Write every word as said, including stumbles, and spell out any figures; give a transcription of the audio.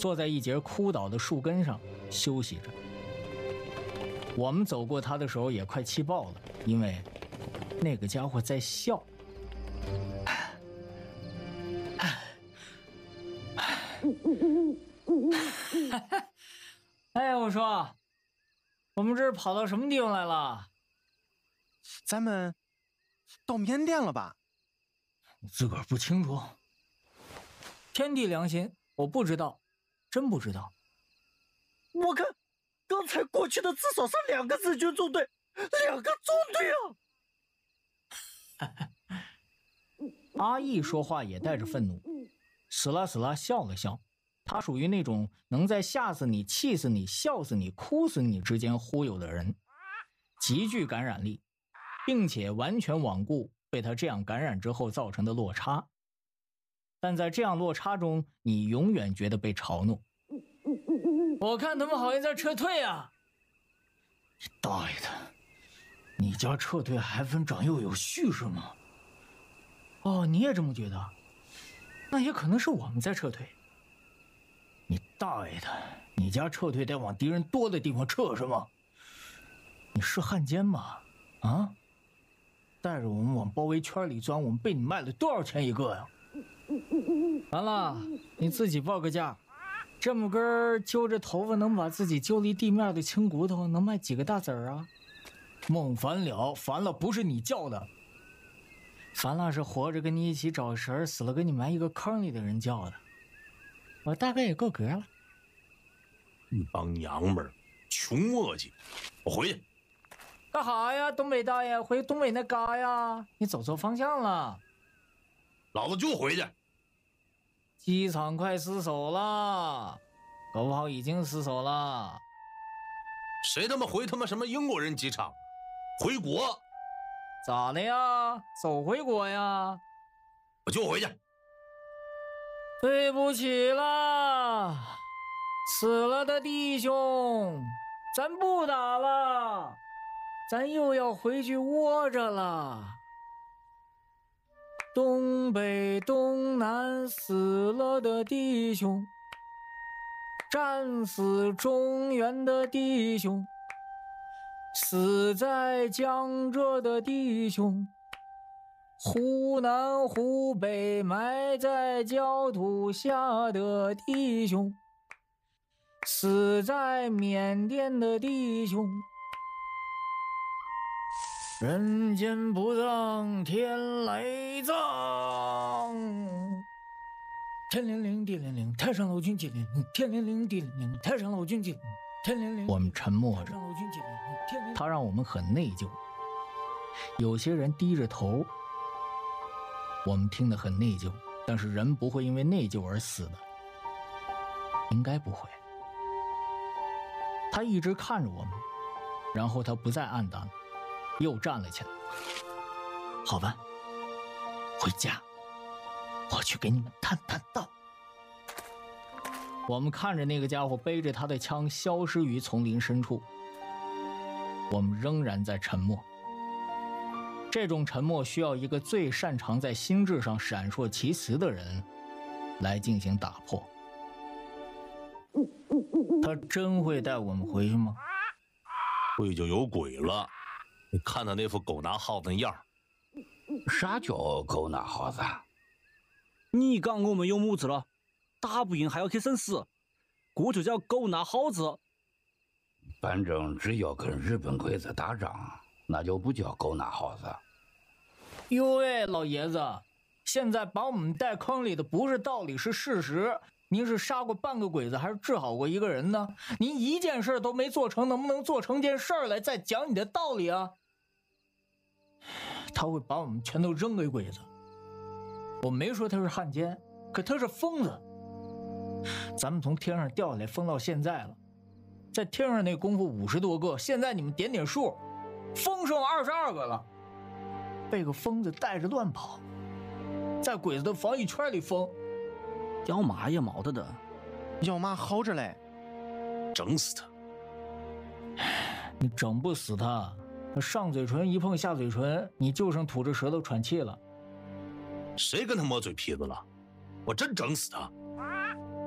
坐在一截枯倒的树根上休息着。我们走过他的时候也快气爆了，因为那个家伙在笑。哎，我说，我们这是跑到什么地方来了？ 咱们到缅甸了吧？ 你自个儿不清楚？天地良心，我不知道，真不知道。 我看刚才过去的至少是两个日军纵队，两个纵队啊！阿义说话也带着愤怒，死啦死啦笑了笑。他属于那种能在吓死你、气死你、笑死你、哭死你之间忽悠的人，极具感染力，并且完全罔顾被他这样感染之后造成的落差。但在这样落差中，你永远觉得被嘲弄。我看他们好像在撤退啊！你大爷的！你家撤退还分长幼有序是吗？哦，你也这么觉得？那也可能是我们在撤退。你大爷的！你家撤退得往敌人多的地方撤是吗？你是汉奸吗？啊？带着我们往包围圈里钻，我们被你卖了多少钱一个呀？完了，你自己报个价。这么根揪着头发能把自己揪离地面的青骨头，能卖几个大子儿啊？梦烦了，烦了不是你叫的，烦了是活着跟你一起找食，死了给你埋一个坑里的人叫的。我大概也够格了。 一帮娘们儿，穷磨叽，我回去。 干哈呀，东北大爷？回东北那嘎呀？你走错方向了。 老子就回去。 机场快失守了，搞不好已经失守了。 谁他妈回他妈什么英国人机场？回国？ 咋的呀？走回国呀？ 我就回去。 对不起啦，死了的弟兄，咱不打了，咱又要回去窝着了。东北东南死了的弟兄，战死中原的弟兄，死在江浙的弟兄，湖南湖北埋在焦土下的弟兄，死在缅甸的弟兄，人间不葬天来葬。天灵灵地灵灵，太上老君接灵灵，天灵灵地灵灵，太上老君接灵灵，天灵灵。我们沉默着，他让我们很内疚。有些人低着头，我们听得很内疚，但是人不会因为内疚而死的，应该不会。他一直看着我们，然后他不再黯淡了，又站了起来。好吧，回家，我去给你们探探道。我们看着那个家伙背着他的枪消失于丛林深处，我们仍然在沉默。这种沉默需要一个最擅长在心智上闪烁其词的人来进行打破。他真会带我们回去吗？ 会就有鬼了。你看他那副狗拿耗子的样儿。 啥叫狗拿耗子？ 你讲我们有母子了，打不赢还要去审死，这就叫狗拿耗子。 反正只要跟日本鬼子打仗，那就不叫狗拿耗子。 哟喂，老爷子，现在把我们带坑里的不是道理，是事实。您是杀过半个鬼子，还是治好过一个人呢？您一件事都没做成，能不能做成件事来再讲你的道理啊？他会把我们全都扔给鬼子。我没说他是汉奸，可他是疯子。咱们从天上掉下来疯到现在了，在天上那功夫五十多个，现在你们点点数，疯剩二十二个了。被个疯子带着乱跑，在鬼子的防御圈里疯， 要骂也冒得的， 要骂好着嘞， 整死他！ 你整不死他，他上嘴唇一碰下嘴唇，你就剩吐着舌头喘气了。 谁跟他磨嘴皮子了？我真整死他！